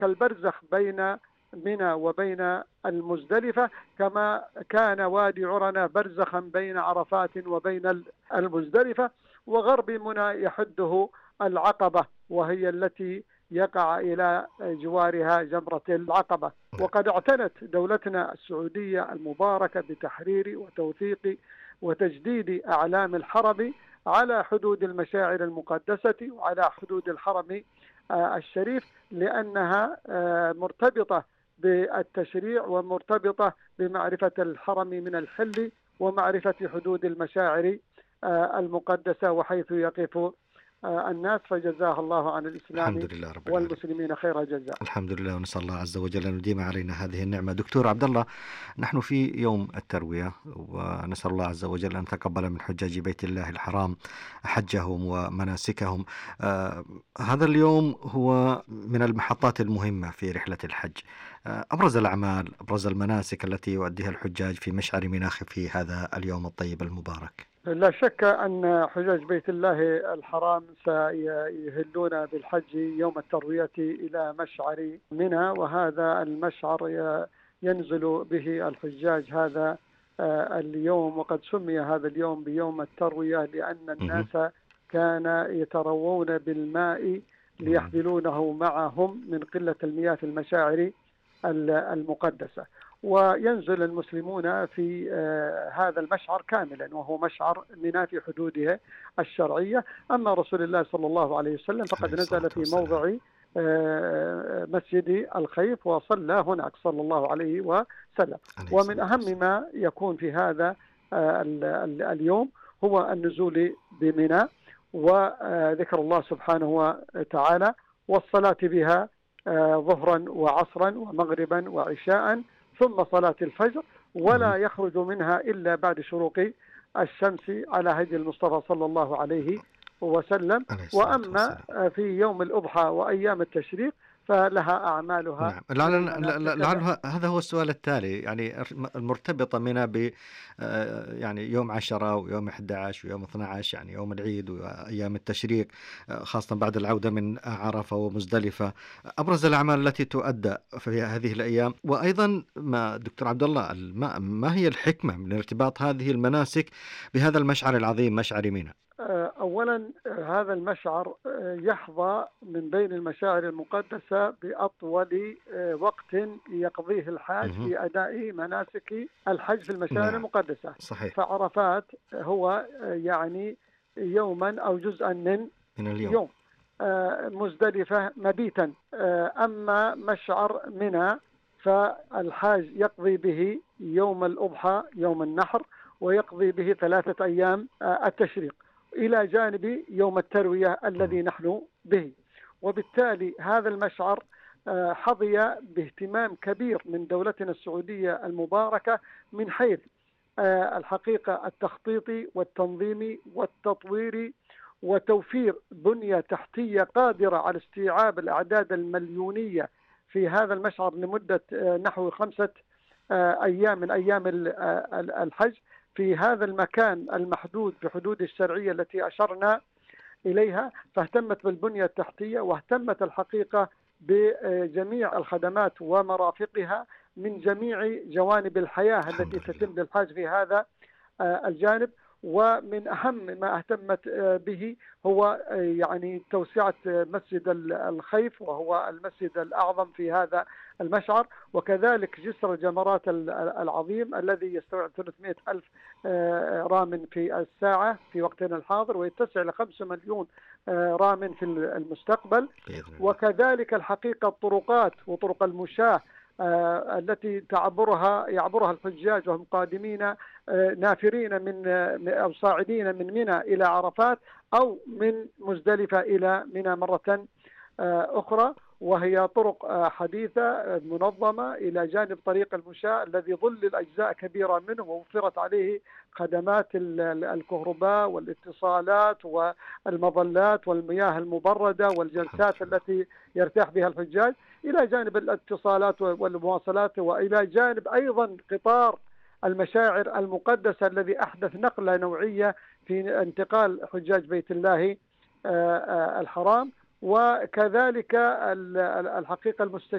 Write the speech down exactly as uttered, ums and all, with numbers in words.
كالبرزخ بين منى وبين المزدلفة، كما كان وادي عرنة برزخا بين عرفات وبين المزدلفة. وغرب منى يحده العقبة، وهي التي يقع إلى جوارها جمرة العقبة. وقد اعتنت دولتنا السعودية المباركة بتحرير وتوثيق وتجديد أعلام الحرم على حدود المشاعر المقدسة وعلى حدود الحرم الشريف، لأنها مرتبطة بالتشريع ومرتبطة بمعرفة الحرم من الحل ومعرفة حدود المشاعر المقدسة وحيث يقف الناس. فجزاه الله عن الإسلام الحمد لله رب العالمين والمسلمين خير جزاء. الحمد لله، ونسأل الله عز وجل أن يديم علينا هذه النعمة. دكتور عبد الله، نحن في يوم التروية، ونسأل الله عز وجل أن تقبل من حجاج بيت الله الحرام حجهم ومناسكهم. آه هذا اليوم هو من المحطات المهمة في رحلة الحج. آه أبرز الأعمال، أبرز المناسك التي يؤديها الحجاج في مشعر منى في هذا اليوم الطيب المبارك. لا شك أن حجاج بيت الله الحرام سيهلون بالحج يوم التروية إلى مشعر منى، وهذا المشعر ينزل به الحجاج هذا اليوم. وقد سمي هذا اليوم بيوم التروية لأن الناس كان يتروون بالماء ليحملونه معهم من قلة المياه في المشاعر المقدسة. وينزل المسلمون في هذا المشعر كاملا، وهو مشعر منى في حدوده الشرعية. أما رسول الله صلى الله عليه وسلم فقد نزل في موضع مسجد الخيف وصلى هناك صلى الله عليه وسلم. ومن أهم ما يكون في هذا اليوم هو النزول بمنى وذكر الله سبحانه وتعالى والصلاة بها ظهرا وعصرا ومغربا وعشاء ثم صلاة الفجر، ولا يخرج منها إلا بعد شروق الشمس على هدي المصطفى صلى الله عليه وسلم. وأما في يوم الأضحى وأيام التشريق فلها أعمالها. نعم. لعل لعل هذا هو السؤال التالي، يعني المرتبطة منها ب يعني يوم عشرة ويوم أحد عشر ويوم اثني عشر، يعني يوم العيد وأيام التشريق، خاصة بعد العودة من عرفة ومزدلفة. أبرز الأعمال التي تؤدى في هذه الأيام، وأيضا ما دكتور عبد الله، ما, ما هي الحكمة من ارتباط هذه المناسك بهذا المشعر العظيم مشعر منى؟ أولا هذا المشعر يحظى من بين المشاعر المقدسة بأطول وقت يقضيه الحاج في أداء مناسك الحج في المشاعر نعم. المقدسة. صحيح. فعرفات هو يعني يوما أو جزءا من, من اليوم. يوم. مزدلفة مبيتا. أما مشعر منى فالحاج يقضي به يوم الأضحى يوم النحر، ويقضي به ثلاثة أيام التشريق إلى جانب يوم التروية الذي نحن به. وبالتالي هذا المشعر حظي باهتمام كبير من دولتنا السعودية المباركة من حيث الحقيقة التخطيط والتنظيم والتطوير وتوفير بنية تحتية قادرة على استيعاب الأعداد المليونية في هذا المشعر لمدة نحو خمسة أيام من أيام الحج في هذا المكان المحدود بحدود الشرعية التي أشرنا إليها. فاهتمت بالبنية التحتية واهتمت الحقيقة بجميع الخدمات ومرافقها من جميع جوانب الحياة التي تتم للحاج في هذا الجانب. ومن أهم ما اهتمت به هو يعني توسعة مسجد الخيف، وهو المسجد الأعظم في هذا المشعر، وكذلك جسر الجمرات العظيم الذي يستوعب ثلاثمائة ألف رام في الساعة في وقتنا الحاضر، ويتسع لخمسة مليون رام في المستقبل. وكذلك الحقيقة الطرقات وطرق المشاة التي تعبرها يعبرها الحجاج وهم قادمين نافرين من أو صاعدين من منى إلى عرفات أو من مزدلفة إلى منى مرة أخرى، وهي طرق حديثة منظمة إلى جانب طريق المشاة الذي ظل أجزاء كبيرة منه ووفرت عليه خدمات الكهرباء والاتصالات والمظلات والمياه المبردة والجلسات التي يرتاح بها الحجاج، إلى جانب الاتصالات والمواصلات، وإلى جانب أيضا قطار المشاعر المقدسة الذي أحدث نقلة نوعية في انتقال حجاج بيت الله الحرام. وكذلك الحقيقة المستشفى